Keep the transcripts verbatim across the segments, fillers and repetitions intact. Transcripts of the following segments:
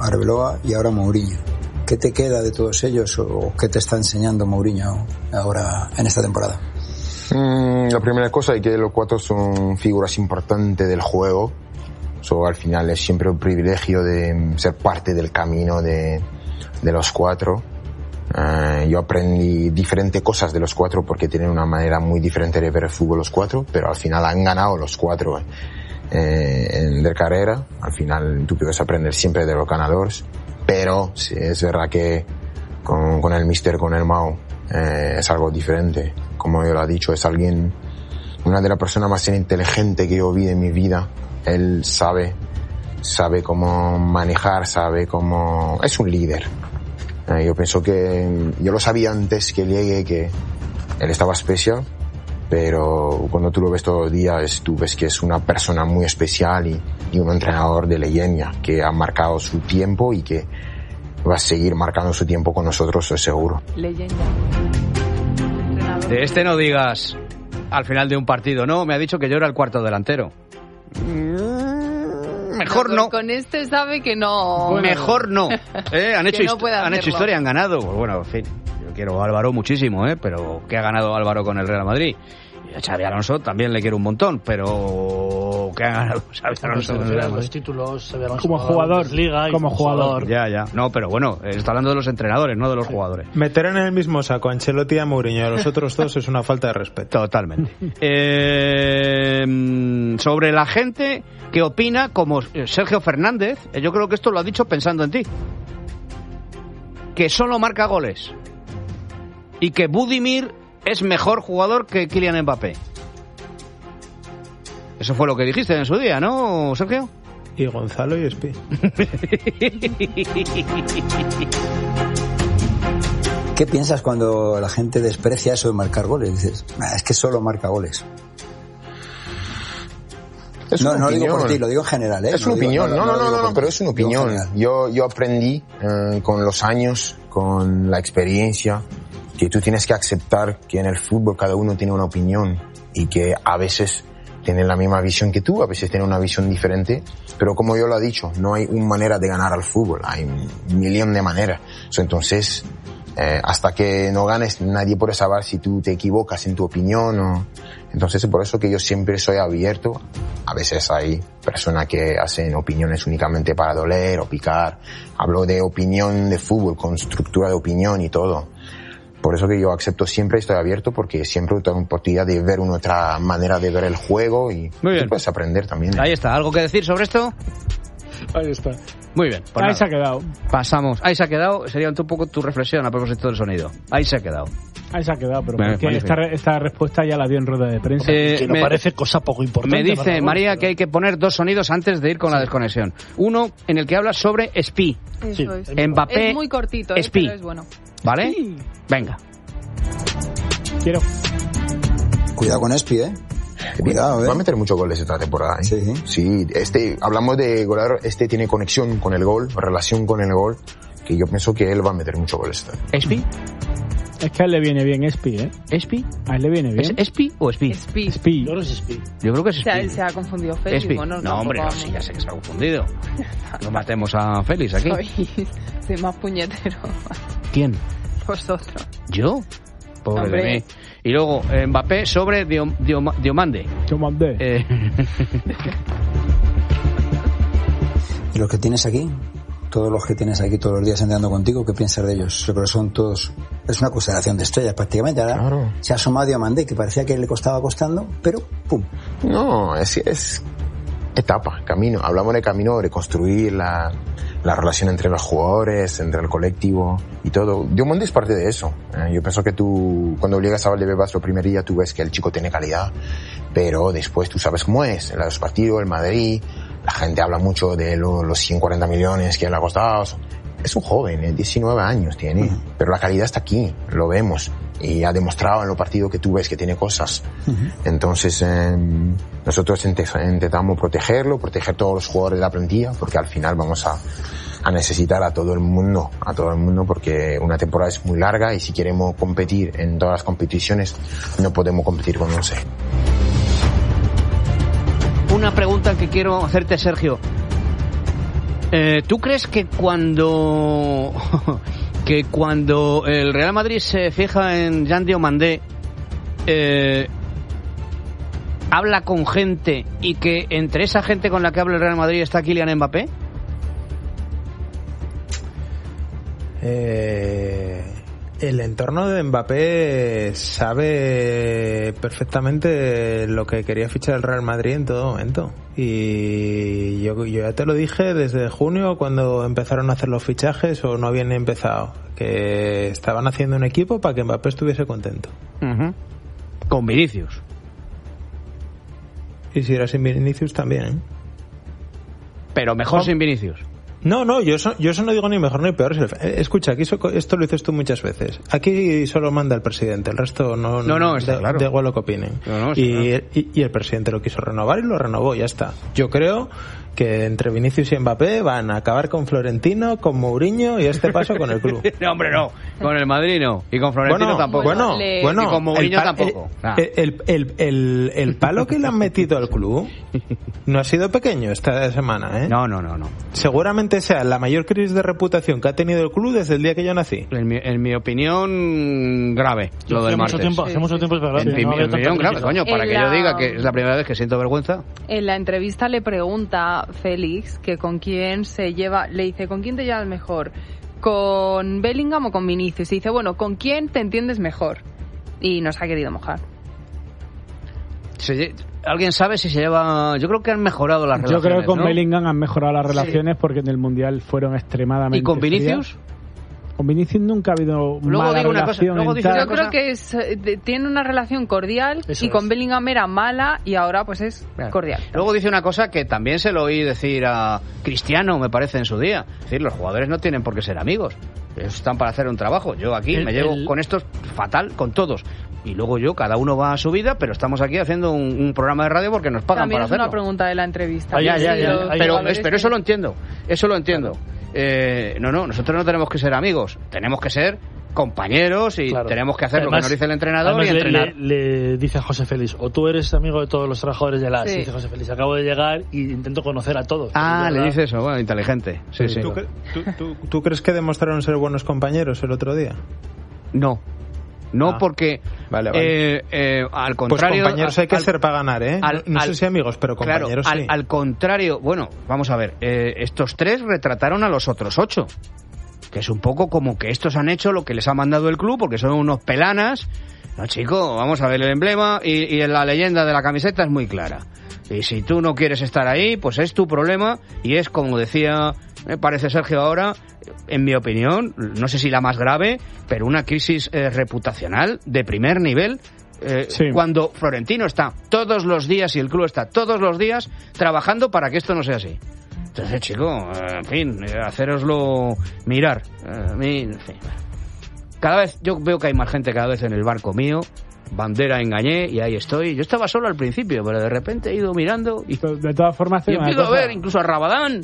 Arbeloa y ahora Mourinho. ¿Qué te queda de todos ellos o qué te está enseñando Mourinho ahora en esta temporada? Mm, la primera cosa es que los cuatro son figuras importantes del juego. So, al final es siempre un privilegio de ser parte del camino de, de los cuatro. Uh, yo aprendí diferentes cosas de los cuatro porque tienen una manera muy diferente de ver el fútbol los cuatro, pero al final han ganado los cuatro eh, en la carrera. Al final tú puedes aprender siempre de los ganadores, pero sí, es verdad que con, con el míster, con el Mau, eh, es algo diferente. Como yo lo he dicho, es alguien, una de las personas más inteligentes que yo vi en mi vida. Él sabe, sabe cómo manejar, sabe cómo, es un líder. Eh, yo pienso que, yo lo sabía antes que llegue, que él estaba especial, pero cuando tú lo ves todos los días, tú ves que es una persona muy especial y, y un entrenador de leyenda que ha marcado su tiempo y que va a seguir marcando su tiempo con nosotros, estoy seguro. Leyenda. De este no digas al final de un partido, no, me ha dicho que yo era el cuarto delantero. Mejor no. Con este sabe que no. Bueno, mejor no. ¿Eh? Han, hecho, no hist- han hecho historia, han ganado. Pues bueno, en fin, yo quiero a Álvaro muchísimo, ¿eh? Pero ¿qué ha ganado Álvaro con el Real Madrid? Y a Xabi Alonso también le quiero un montón, pero ¿qué ha ganado Xabi Alonso con el Real Madrid? Los títulos, Xabi Alonso como jugador, Liga y como jugador. Ya, ya. No, pero bueno, está hablando de los entrenadores, no de los jugadores. Meter en el mismo saco a Ancelotti y a Mourinho a los otros dos es una falta de respeto. Totalmente. eh, sobre la gente que opina como Sergio Fernández, yo creo que esto lo ha dicho pensando en ti, que solo marca goles y que Budimir es mejor jugador que Kylian Mbappé. Eso fue lo que dijiste en su día, ¿no, Sergio? Y Gonzalo y Espi. ¿Qué piensas cuando la gente desprecia eso de marcar goles? Dices, nah, es que solo marca goles. Es no, una no lo opinión. digo por ti, lo digo en general, ¿eh? Es una no opinión, digo, no, no, no, no, no, pero es una opinión. general. Yo, yo aprendí eh, con los años, con la experiencia, que tú tienes que aceptar que en el fútbol cada uno tiene una opinión y que a veces tienen la misma visión que tú, a veces tienen una visión diferente, pero como yo lo he dicho, no hay una manera de ganar al fútbol, hay un millón de maneras. Entonces, eh, hasta que no ganes, nadie puede saber si tú te equivocas en tu opinión o... Entonces, por eso que yo siempre soy abierto. A veces hay personas que hacen opiniones únicamente para doler o picar. Hablo de opinión de fútbol, con estructura de opinión y todo. Por eso que yo acepto siempre, estoy abierto, porque siempre tengo oportunidad de ver una otra manera de ver el juego y Muy bien. tú puedes aprender también. Ahí está, ¿algo que decir sobre esto? Ahí está. Muy bien. Pues Ahí nada. se ha quedado. Pasamos. Ahí se ha quedado. Sería un poco tu reflexión a propósito del sonido. Ahí se ha quedado. Ahí se ha quedado, pero Me- porque magnífico. esta, esta respuesta ya la dio en rueda de prensa. Eh, que no me- parece cosa poco importante. Me dice para el María gol, que hay que poner dos sonidos antes de ir con la desconexión. Uno en el que habla sobre Spi. Eso Sí. es. Mbappé, Es muy cortito, eh, Spi. pero es bueno. ¿Vale? Sí. Venga. Quiero. Cuidado con Espi, ¿eh? Cuidado, ¿eh? Va a meter muchos goles esta temporada, ¿eh? Sí. Sí, este, hablamos de goleador, este tiene conexión con el gol, relación con el gol, que yo pienso que él va a meter muchos goles esta temporada. ¿Spi? Es que a él le viene bien Espi, ¿eh? ¿Spi? A él le viene ¿Es bien. Spi o Spi? Spi. Espi. Yo creo que es Spi. Yo creo que es O sea, Spi. él se ha confundido Félix. Spi. Bueno, No, hombre, no, tampoco sí, ya sé que se ha confundido. No matemos a Félix aquí. Soy, soy más puñetero. ¿Quién? Vosotros. ¿Yo? Pobre Hombre. de mí. Y luego, eh, Mbappé sobre Diom- Diom- Diomande. Yo mandé. Eh, ¿Y los que tienes aquí? Todos los que tienes aquí todos los días andando contigo, ¿qué piensas de ellos? Yo creo que son todos... Es una constelación de estrellas prácticamente. Ahora Claro. se ha asomado Diomandé, que parecía que le costaba costando, pero ¡pum! No, es, es etapa, camino. Hablamos de camino, de construir la, la relación entre los jugadores, entre el colectivo y todo. Diomande es parte de eso. Eh, yo pienso que tú, cuando llegas a Valdebebas, lo primer día tú ves que el chico tiene calidad, pero después tú sabes cómo es. En los partidos, el Madrid, la gente habla mucho de lo- los ciento cuarenta millones que le ha costado. Es un joven, eh, diecinueve años tiene, Uh-huh. pero la calidad está aquí, lo vemos. Y ha demostrado en los partidos que tú ves que tiene cosas. Entonces, eh, nosotros int- intentamos protegerlo, proteger todos los jugadores de la plantilla, porque al final vamos a, a necesitar a todo el mundo, a todo el mundo, porque una temporada es muy larga y si queremos competir en todas las competiciones, no podemos competir con once. una pregunta que quiero hacerte, Sergio. Eh, ¿Tú crees que cuando que cuando el Real Madrid se fija en Jean Diomandé eh, habla con gente y que entre esa gente con la que habla el Real Madrid está Kylian Mbappé? Eh, el entorno de Mbappé sabe perfectamente lo que quería fichar el Real Madrid en todo momento. Y yo, yo ya te lo dije desde junio cuando empezaron a hacer los fichajes o no habían empezado, que estaban haciendo un equipo para que Mbappé estuviese contento. Uh-huh. Con Vinicius. Y si era sin Vinicius también, ¿eh? Pero mejor ¿Cómo? Sin Vinicius. No, no, yo eso, yo eso no digo ni mejor ni peor. Escucha, aquí eso, esto lo dices tú muchas veces. Aquí solo manda el presidente, el resto no, no, no está da, claro. da igual lo que opinen. No, no, y, claro. y, y el presidente lo quiso renovar y lo renovó, ya está. Yo creo que entre Vinicius y Mbappé van a acabar con Florentino, con Mourinho y a este paso con el club. No, hombre, no. Con el Madrid no. Y con Florentino Bueno, tampoco. Bueno, Le- bueno. Y con Mourinho el pa- tampoco. El, Nah. el, el, el, el palo que le han metido al club no ha sido pequeño esta semana, ¿eh? No, no, no, no. Seguramente sea la mayor crisis de reputación que ha tenido el club desde el día que yo nací. En mi, en mi opinión, grave. Yo Lo hace del mucho martes. tiempo, hace mucho tiempo es verdad. En que mi, no había en mi tanta opinión, grave, crítica. coño, para En que yo la- diga que es la primera vez que siento vergüenza. En la entrevista le pregunta Félix que con quién se lleva, le dice, ¿con quién te llevas mejor? ¿Con Bellingham o con Vinicius? Y dice, bueno, ¿con quién te entiendes mejor? Y nos ha querido mojar. Se lle- ¿Alguien sabe si se lleva...? Yo creo que han mejorado las Yo relaciones, creo que con ¿no? Bellingham han mejorado las relaciones porque en el Mundial fueron extremadamente ¿Y con Vinicius? frías. Con Vinicius nunca ha habido Luego mala digo una cosa, relación luego en dice tal. una Yo creo cosa- que es, eh, de- tiene una relación cordial Eso y con es. Bellingham era mala y ahora pues es Claro. cordial. Luego dice una cosa que también se lo oí decir a Cristiano, me parece, en su día. Es decir, los jugadores no tienen por qué ser amigos. Ellos están para hacer un trabajo. Yo aquí El- me llevo el- con estos fatal, con todos. Y luego yo, cada uno va a su vida, pero estamos aquí haciendo un, un programa de radio porque nos pagan También para es hacerlo. una pregunta de la entrevista. Ah, ya, ya, Sí, ya, los ya. Pero, jugadores pero eso que- lo entiendo, eso lo entiendo. Eh, no, no, nosotros no tenemos que ser amigos, tenemos que ser compañeros y Claro. tenemos que hacer Además- lo que nos dice el entrenador y además le- entrenar. Le, le dice a José Félix, o tú eres amigo de todos los trabajadores de la Sí. sí. Dice José Félix, acabo de llegar y intento conocer a todos. Ah, Es le verdad. dice eso, bueno, inteligente. Sí, sí. ¿Tú, cre- tú- tú- tú crees que demostraron ser buenos compañeros el otro día? No, no Ah, porque vale, vale. eh, eh, al Pues contrario... compañeros hay que al- ser para ganar, ¿eh? al- no al- sé si amigos, pero Claro, compañeros al, sí. al contrario, bueno, vamos a ver, eh, estos tres retrataron a los otros ocho, que es un poco como que estos han hecho lo que les ha mandado el club porque son unos pelanas. No, chico, vamos a ver el emblema y, y la leyenda de la camiseta es muy clara. Y si tú no quieres estar ahí, pues es tu problema y es como decía, me parece Sergio ahora, en mi opinión, no sé si la más grave, pero una crisis eh, reputacional de primer nivel. Eh, Sí. Cuando Florentino está todos los días y el club está todos los días trabajando para que esto no sea así. Entonces, chico, eh, en fin, eh, hacéroslo mirar. Eh, a mí, en fin. Cada vez, yo veo que hay más gente cada vez en el barco mío. Bandera engañé y ahí estoy. Yo estaba solo al principio, pero de repente he ido mirando y, De todas formas, te y digo una empiezo a cosa. ver incluso a Rabadán.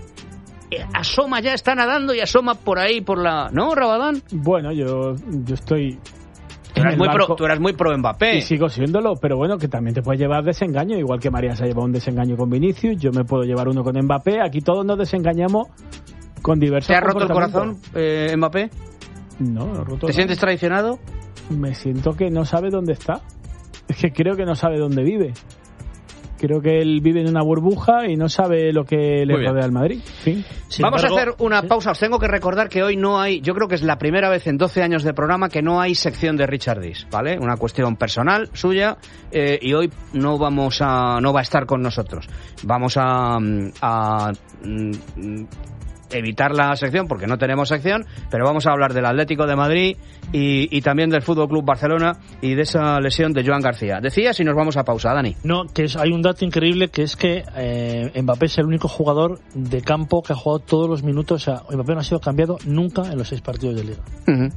Eh, Asoma ya, está nadando y asoma por ahí, por la... ¿No, Rabadán? Bueno, yo, yo estoy... Tú en eras, el muy pro, barco tú eras muy pro Mbappé. y sigo siéndolo, pero bueno, que también te puedes llevar desengaño, igual que María se ha llevado un desengaño con Vinicius, yo me puedo llevar uno con Mbappé, aquí todos nos desengañamos con diversos ¿Te ha roto el comportamientos. corazón, eh, Mbappé? No, no he roto ¿Te nada. sientes traicionado? Me siento que no sabe dónde está. Es que creo que no sabe dónde vive. Creo que él vive en una burbuja y no sabe lo que le Muy bien. rodea al Madrid. Sí. Sin Vamos embargo- a hacer una ¿Sí? pausa. Os tengo que recordar que hoy no hay, yo creo que es la primera vez en doce años de programa que no hay sección de Richard Dis, ¿vale? Una cuestión personal suya eh, y hoy no vamos a, no va a estar con nosotros. Vamos a, mm, a mm, evitar la sección porque no tenemos sección, pero vamos a hablar del Atlético de Madrid y, y también del Fútbol Club Barcelona y de esa lesión de Joan García. Decías y nos vamos a pausa, Dani. No, que es, hay un dato increíble que es que eh, Mbappé es el único jugador de campo que ha jugado todos los minutos. O sea, Mbappé no ha sido cambiado nunca en los seis partidos de Liga. Uh-huh.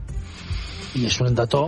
Y es un dato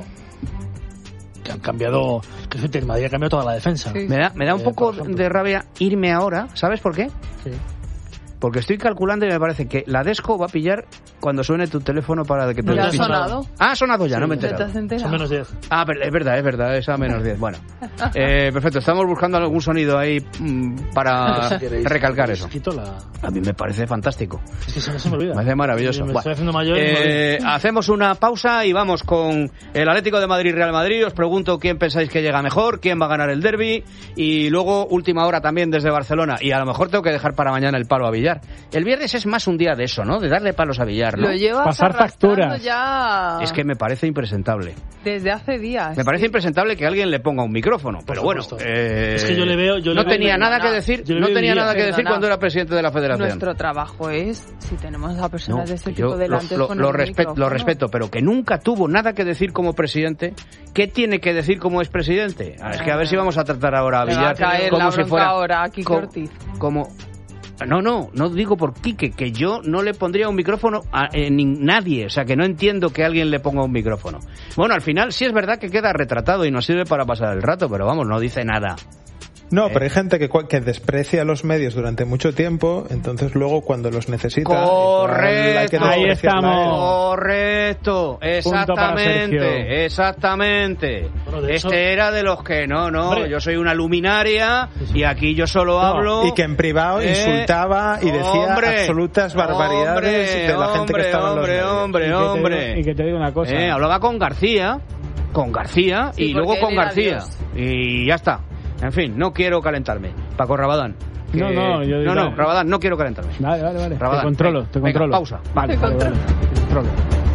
que han cambiado, que es el Madrid ha cambiado toda la defensa. Sí. Me da, me da un Eh, poco por ejemplo. de rabia irme ahora, ¿sabes por qué? Sí. Porque estoy calculando y me parece que la Desco va a pillar cuando suene tu teléfono para que te ¿Ya ha des- sonado? Ah, ha sonado ya, Sí, no me he ¿Ya te enterado. has enterado? Son menos diez. Ah, pero es verdad, es verdad, es a menos diez. Bueno, eh, perfecto, estamos buscando algún sonido ahí mm, para recalcar eso. Quito la... A mí me parece fantástico. Es que se me, se me olvida. Me parece maravilloso. Me Bueno, estoy haciendo mayor. y me eh, olvido. hacemos una pausa y vamos con el Atlético de Madrid-Real Madrid. Os pregunto quién pensáis que llega mejor, quién va a ganar el derbi y luego última hora también desde Barcelona. Y a lo mejor tengo que dejar para mañana el palo a Villar. El viernes es más un día de eso, ¿no? De darle palos a Villar, ¿no? Lo llevas Pasar arrastrando facturas. ya Es que me parece impresentable. desde hace días. Me parece sí. impresentable que alguien le ponga un micrófono, pero bueno, supuesto. eh, Es que yo le veo- yo le no veo- tenía nada que Perdona, decir, yo le no veo tenía el día. nada que decir Perdona. cuando era presidente de la Federación. Nuestro trabajo es, si tenemos a personas No, de este que tipo yo delante, lo, lo- con lo el respe- lo micrófono. respeto, pero que nunca tuvo nada que decir como presidente. ¿Qué tiene que decir como expresidente? Ah, es que a ver si vamos a tratar ahora a Le va Villar a caer como la si bronca fuera ahora a Quique co- Ortiz. como no, no, no digo por Quique, que yo no le pondría un micrófono a eh, ni- nadie, o sea, que no entiendo que alguien le ponga un micrófono. Bueno, al final sí es verdad que queda retratado y nos sirve para pasar el rato, pero vamos, no dice nada. No, pero hay gente que, cua- que desprecia a los medios durante mucho tiempo, entonces luego cuando los necesita... igual hay que Correcto. Ahí despreciarla a él. estamos. Correcto, para exactamente, Sergio. exactamente. Bueno, de hecho- Este era de los que no, no, Hombre. yo soy una luminaria y aquí yo solo hablo. Y que en privado Eh, insultaba y decía hombre, absolutas barbaridades hombre, de la gente que hombre, estaba en los hombre, medios. hombre, Y que te hombre. digo- y que te digo una cosa. Eh, hablaba con García, con García Sí, y luego porque con él era García. Dios. Y ya está. En fin, no quiero calentarme. Paco Rabadán. que- No, no, yo- no, no, vale. Rabadán, no quiero calentarme. Vale, vale, vale. Rabadán, te controlo, venga, te venga, controlo. pausa. Vale, Te vale, vale. Te controlo.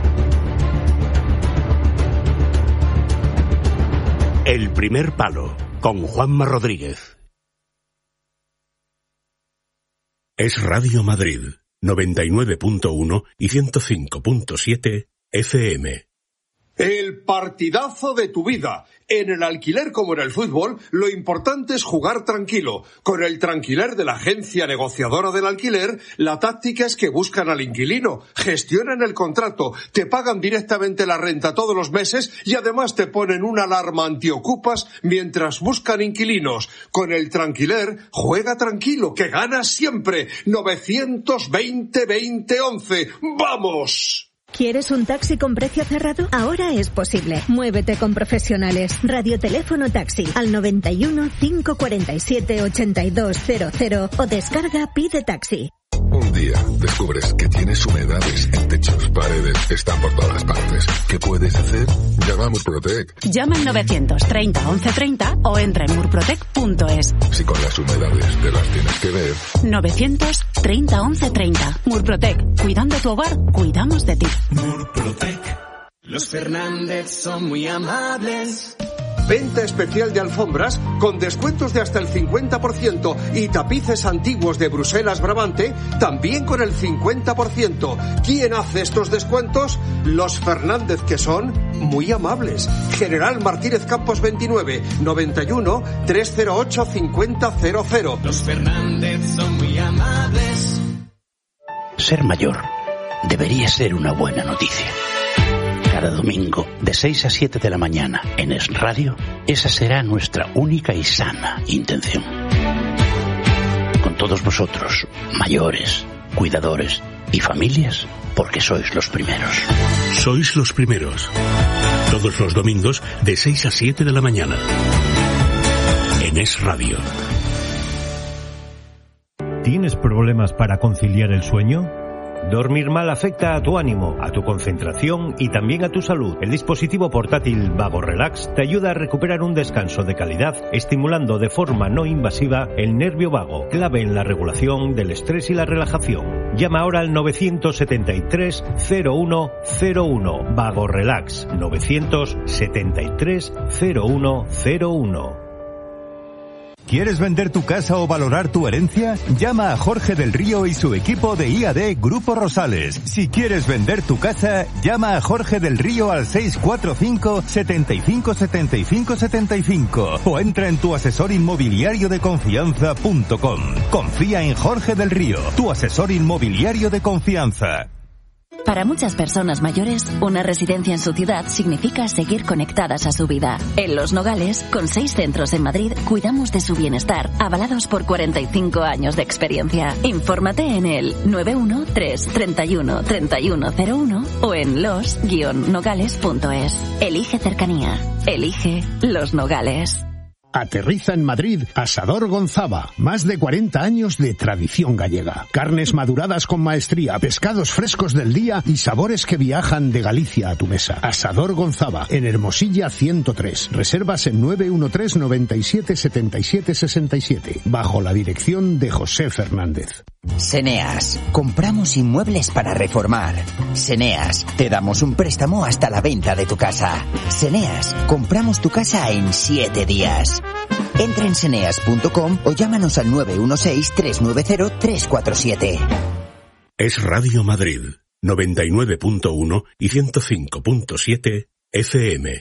El primer palo, con Juanma Rodríguez. Es Radio Madrid, noventa y nueve punto uno y ciento cinco punto siete F M. El partidazo de tu vida. En el alquiler como en el fútbol, lo importante es jugar tranquilo. Con el Tranquiler de la agencia negociadora del alquiler, la táctica es que buscan al inquilino, gestionan el contrato, te pagan directamente la renta todos los meses y además te ponen una alarma antiocupas mientras buscan inquilinos. Con el Tranquiler, juega tranquilo, que ganas siempre. novecientos veinte veinte once. ¡Vamos! ¿Quieres un taxi con precio cerrado? Ahora es posible. Muévete con profesionales. Radioteléfono taxi al noventa y uno, cinco cuarenta y siete, ochenta y dos cero cero o descarga Pide Taxi. Un día descubres que tienes humedades en techos, paredes, están por todas partes. ¿Qué puedes hacer? Llama a Murprotec. Llama al novecientos treinta once treinta o entra en murprotec punto es. Si con las humedades te las tienes que ver. novecientos treinta once treinta. Murprotec. Cuidando tu hogar, cuidamos de ti. Murprotec. Los Fernández son muy amables. Venta especial de alfombras con descuentos de hasta el cincuenta por ciento y tapices antiguos de Bruselas Brabante también con el cincuenta por ciento. ¿Quién hace estos descuentos? Los Fernández, que son muy amables. General Martínez Campos veintinueve, noventa y uno, trescientos ocho, cincuenta cero cero. Los Fernández son muy amables. Ser mayor debería ser una buena noticia. Cada domingo, de seis a siete de la mañana, en Es Radio, esa será nuestra única y sana intención. Con todos vosotros, mayores, cuidadores y familias, porque sois los primeros. Sois los primeros. Todos los domingos, de seis a siete de la mañana. En Es Radio. ¿Tienes problemas para conciliar el sueño? Dormir mal afecta a tu ánimo, a tu concentración y también a tu salud. El dispositivo portátil Vago Relax te ayuda a recuperar un descanso de calidad, estimulando de forma no invasiva el nervio vago, clave en la regulación del estrés y la relajación. Llama ahora al novecientos setenta y tres, cero uno cero uno. Vago Relax, novecientos setenta y tres, cero uno cero uno. ¿Quieres vender tu casa o valorar tu herencia? Llama a Jorge del Río y su equipo de I A D Grupo Rosales. Si quieres vender tu casa, llama a Jorge del Río al seis cuatro cinco, setenta y cinco, setenta y cinco, setenta y cinco o entra en tu asesor inmobiliario de confianza punto com. Confía en Jorge del Río, tu asesor inmobiliario de confianza. Para muchas personas mayores, una residencia en su ciudad significa seguir conectadas a su vida. En Los Nogales, con seis centros en Madrid, cuidamos de su bienestar, avalados por cuarenta y cinco años de experiencia. Infórmate en el nueve uno tres, treinta y uno, treinta y uno cero uno o en los guion nogales punto es. Elige cercanía. Elige Los Nogales. Aterriza en Madrid Asador Gonzava. Más de cuarenta años de tradición gallega. Carnes maduradas con maestría, pescados frescos del día y sabores que viajan de Galicia a tu mesa. Asador Gonzava, en Hermosilla ciento tres. Reservas en nueve uno tres, noventa y siete, setenta y siete, sesenta y siete. Bajo la dirección de José Fernández. Seneas. Compramos inmuebles para reformar. Seneas. Te damos un préstamo hasta la venta de tu casa. Seneas. Compramos tu casa en siete días. Entra en seneas punto com o llámanos al nueve uno seis, tres nueve cero, tres cuatro siete. Es Radio Madrid, noventa y nueve punto uno y ciento cinco punto siete F M.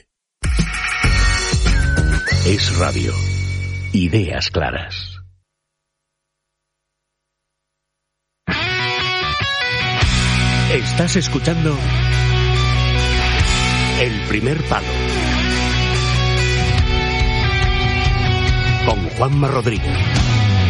Es radio. Ideas claras. Estás escuchando El Primer Palo con Juanma Rodríguez.